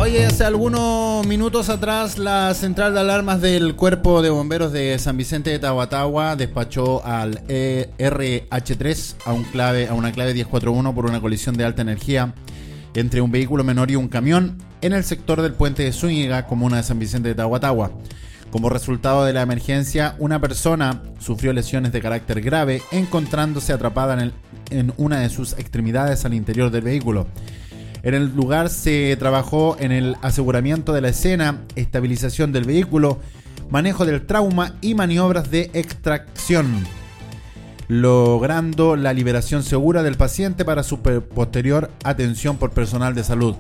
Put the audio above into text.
Oye, hace algunos minutos atrás la central de alarmas del Cuerpo de Bomberos de San Vicente de Tahuatahua despachó al RH3 a una clave 1041 por una colisión de alta energía entre un vehículo menor y un camión en el sector del puente de Zúñiga, comuna de San Vicente de Tahuatahua. Como resultado de la emergencia, una persona sufrió lesiones de carácter grave, encontrándose atrapada en una de sus extremidades al interior del vehículo. En el lugar se trabajó en el aseguramiento de la escena, estabilización del vehículo, manejo del trauma y maniobras de extracción, logrando la liberación segura del paciente para su posterior atención por personal de salud.